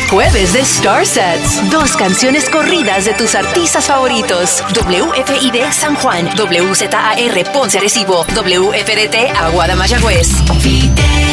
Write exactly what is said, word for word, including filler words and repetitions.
Jueves de Star Sets. Dos canciones corridas de tus artistas favoritos. W F I D San Juan, W Z A R Ponce Arecibo, W F D T Aguada Mayagüez.